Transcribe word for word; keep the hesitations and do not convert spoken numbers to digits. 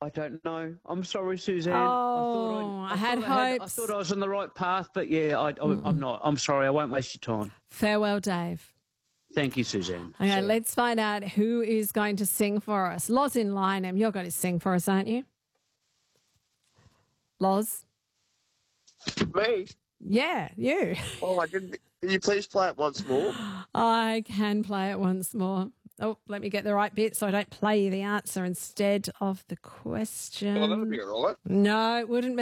I don't know. I'm sorry, Suzanne. Oh, I, I had thought I, had, I hopes. thought I was on the right path, but yeah, I, I, I'm not. I'm sorry. I won't waste your time. Farewell, Dave. Thank you, Suzanne. Okay, See ya. let's find out who is going to sing for us. Loz in Lyneham, you're going to sing for us, aren't you? Loz? Me? Yeah, you. Oh, I didn't. Can you please play it once more? I can play it once more. Oh, let me get the right bit so I don't play you the answer instead of the question. Oh, that'll be all right. No, it wouldn't be.